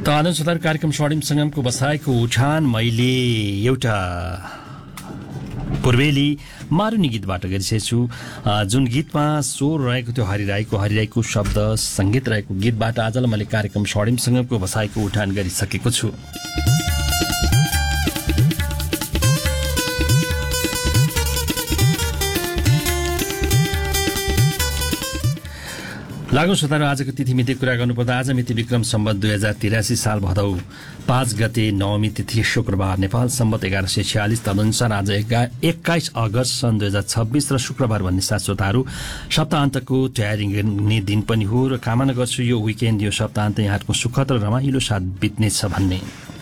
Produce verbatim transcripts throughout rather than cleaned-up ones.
त आनन्दसुधार कार्यक्रम स्वर्णिम सङ्गमको बसाइको उठान मैले एउटा पूर्वेली मारुनी गीतबाट गरिसकेको छु, जुन गीतमा स्वर रहेको थियो हरिराईको हरिराईको शब्द सङ्गीत रहेको गीतबाट आजलाई मैले कार्यक्रम स्वर्णिम सङ्गमको बसाइको उठान गरिसकेको छु। लागौँ श्रोताहरू, आजको तिथिमिति कुरा गर्नुपर्दा आज मिति विक्रम सम्वत दुई हजार तिरासी साल भदौ पाँच गते नवमी तिथि शुक्रबार, नेपाल सम्वत एघार सय छ्यालिस तदनुसार आज एक्काइस अगस्त सन् दुई हजार छब्बिस र शुक्रबार भन्ने साथ श्रोताहरू सप्ताहन्तको तयारी गर्ने दिन पनि हो र कामना गर्छु यो विकेन्ड यो सप्ताहन्त यहाँको सुखद र रमाइलो साथ बित्नेछ भन्ने।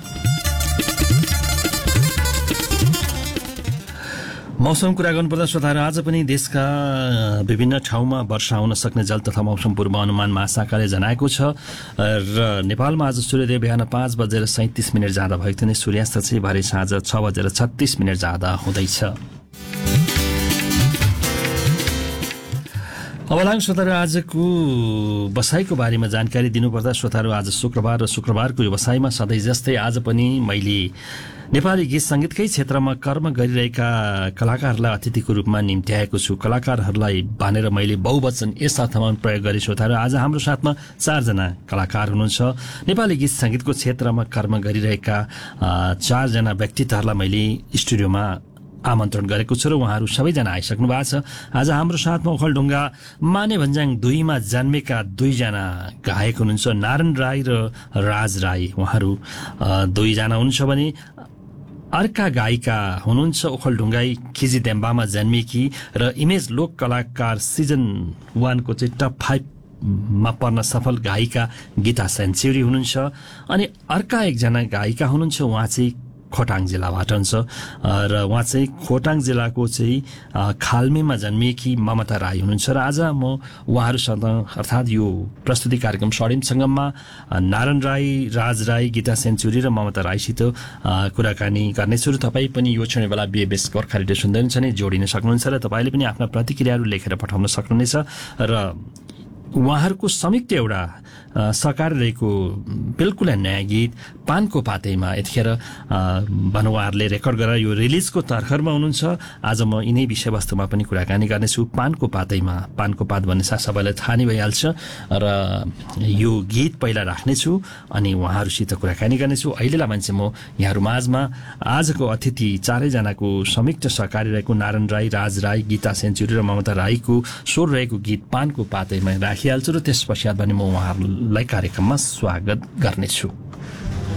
मौसम कुरा गर्नुपर्दा श्रोताहरू आज पनि देशका विभिन्न ठाउँमा वर्षा हुन सक्ने जल तथा मौसम पूर्वानुमान महाशाखाले जनाएको छ र नेपालमा आज सूर्योदय बिहान पाँच बजेर सैंतिस मिनट जाँदा भएको थियो भने सूर्यास्त चाहिँ भरे साँझ छ बजेर छत्तीस मिनट जाँदा हुँदैछ। अब लाङ श्रोताहरू आजको बसाइको बारेमा जानकारी दिनुपर्दा श्रोताहरू आज शुक्रबार र शुक्रबारको यो बसाइमा सधैँ जस्तै आज पनि मैले नेपाली गीत सङ्गीतकै क्षेत्रमा कर्म गरिरहेका कलाकारहरूलाई अतिथिको रूपमा निम्त्याएको छु। कलाकारहरूलाई भनेर मैले बहुवचन यस अर्थमा प्रयोग गरेँ श्रोताहरू, आज हाम्रो साथमा चारजना कलाकार हुनुहुन्छ। नेपाली गीत सङ्गीतको क्षेत्रमा कर्म गरिरहेका चारजना व्यक्तित्वहरूलाई मैले स्टुडियोमा आमन्त्रण गरेको छु र उहाँहरू सबैजना आइसक्नु भएको छ। आज हाम्रो साथमा ओखलढुङ्गा माने भन्ज्याङ दुईमा जन्मेका दुईजना गायक हुनुहुन्छ, नारायण राई र राज राई। उहाँहरू दुईजना हुनुहुन्छ भने अर्का गायिका हुनुहुन्छ ओखलढुङ्गाई खिजीदेम्बामा जन्मेकी र इमेज लोक कलाकार सिजन वानको चाहिँ टप फाइभमा पर्न सफल गायिका गीता सेन्चुरी हुनुहुन्छ। अनि अर्का एकजना गायिका हुनुहुन्छ, उहाँ चाहिँ खोटाङ जिल्लाबाट हुन्छ र उहाँ चाहिँ खोटाङ जिल्लाको चाहिँ खाल्मेमा जन्मिएकी ममता राई हुनुहुन्छ र आज म उहाँहरूसँग अर्थात् यो प्रस्तुति कार्यक्रम स्वर्णिम सङ्गममा नारायण राई, राज राई, गीता सेन्चुरी र ममता राईसित कुराकानी गर्नेछु र तपाईँ पनि यो क्षण बेला बिएबएस गोर्खा रेडियो सुन्दै हुनुहुन्छ भने जोडिन सक्नुहुन्छ र तपाईँले पनि आफ्ना प्रतिक्रियाहरू लेखेर पठाउन सक्नुहुनेछ र उहाँहरूको संयुक्त एउटा सकार रहेको बिल्कुल नयाँ गीत पानको पातैमा यतिखेर भनौँ उहाँहरूले रेकर्ड गरेर यो रिलिजको तर्खरमा हुनुहुन्छ। आज म यिनै विषयवस्तुमा पनि कुराकानी गर्नेछु। पानको पातैमा, पानको पात भन्ने साथ सबैलाई थाहा नै भइहाल्छ र यो गीत पहिला राख्नेछु अनि उहाँहरूसित कुराकानी गर्नेछु। अहिलेलाई मान्छे म यहाँहरू माझमा आजको अतिथि चारैजनाको संयुक्त सहकारी रहेको नारायण राई, राज राई, गीता सेन्चुरी र ममता राईको स्वर रहेको गीत पानको पातैमा राखिहाल्छु र त्यस पश्चात भने म उहाँहरूलाई कार्यक्रममा स्वागत गर्नेछु।